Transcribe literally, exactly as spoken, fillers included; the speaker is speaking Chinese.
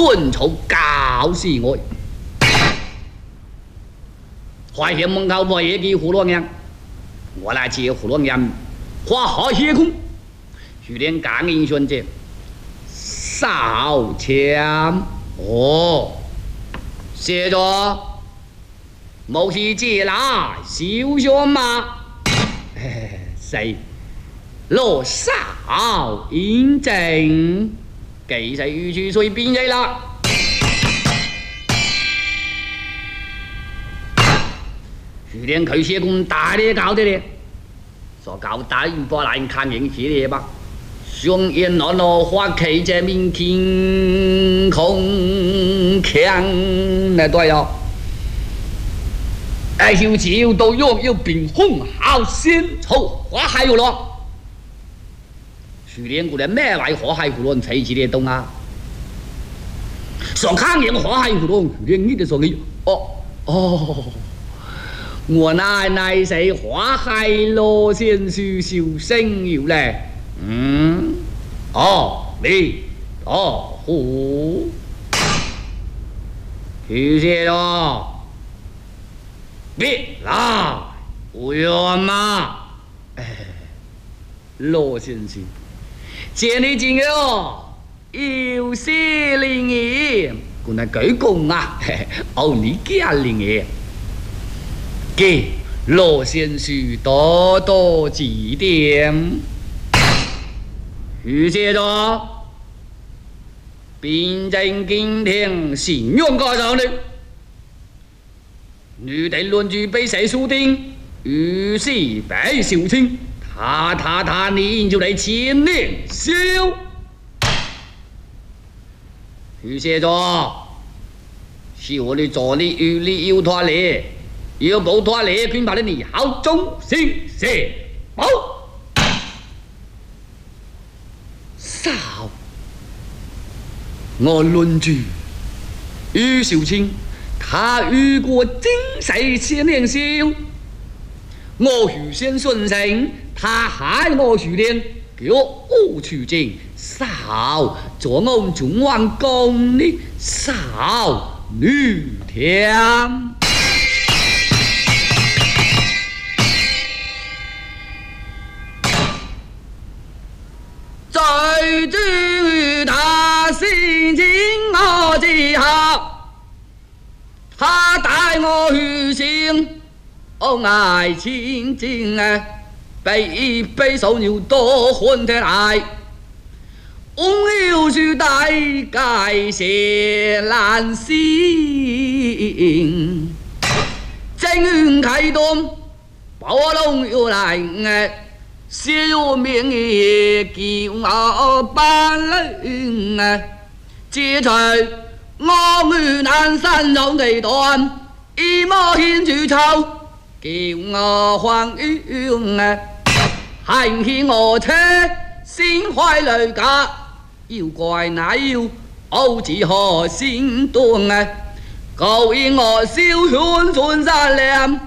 论仇告死我。淮县门口不也给胡罗娘，我来接胡罗娘，花好夜空，徐连刚英选择少枪哦，写着某些借来休选嘛，谁落少应征，给谁预去随便谁了。徐连口写工大力搞的咧，说搞大鱼把来看人系列吧。雄燕那那花开在明天空强那多哟，哎有酒都拥有冰红好鲜臭花还有了。徐连过来买来花海葫芦吹起的懂啊？说看见花海葫芦，徐连你的说你哦哦。我奶奶是花海罗先书修生有嘞，嗯，哦，你，哦，呼，去些了，别来，不远嘛，哎，罗先生，见你今日有些灵验，我那狗公啊，哦，你家灵验。给罗先生多多指点。预写着，并正今天信用高手的，女的论据被谁输定？于是被修清，他他他，你就来牵连修。预写着，是我的助理与你有团联。要保拖雷军把你好中心射保少，我论据于秀清，他遇过精细千年少，我许先顺承，他害我许连，叫我取经少，做我中王公的少女天。最知他心情我记好，他待我如情，哦爱情情啊，被一杯手牛多混得来，翁有时代改写难心，正运开动，暴龙又来哎。小命也叫我班人啊，接着我与南山上地段，一莫献住臭，叫我黄云啊，喊起我车，心怀雷家，要怪那要傲自何心端啊，勾引我小犬转山梁。